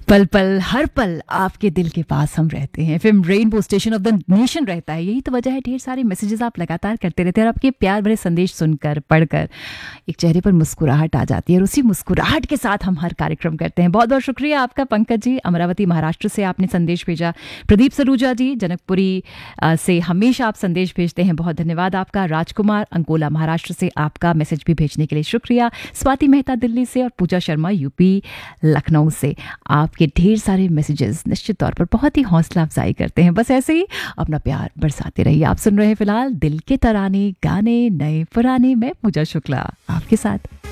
पल पल हर पल आपके दिल के पास हम रहते हैं। FM rainbow station of the nation रहता है। यही तो वजह है, ढेर सारे मैसेजेस आप लगातार करते रहते हैं और आपके प्यार भरे संदेश सुनकर पढ़कर एक चेहरे पर मुस्कुराहट आ जाती है और उसी मुस्कुराहट के साथ हम हर कार्यक्रम करते हैं। बहुत बहुत शुक्रिया आपका पंकज जी, अमरावती महाराष्ट्र से आपने संदेश भेजा। प्रदीप सरूजा जी जनकपुरी से हमेशा आप संदेश भेजते हैं, बहुत धन्यवाद आपका। राजकुमार अंकोला महाराष्ट्र से आपका मैसेज भी भेजने के लिए शुक्रिया। स्वाति मेहता दिल्ली से और पूजा शर्मा यूपी लखनऊ से आपके ढेर सारे मैसेजेस निश्चित तौर पर बहुत ही हौसला अफजाई करते हैं। बस ऐसे ही अपना प्यार बरसाते रहिए। आप सुन रहे हैं फिलहाल दिल के तराने गाने नए पुराने, मैं पूजा शुक्ला आपके साथ।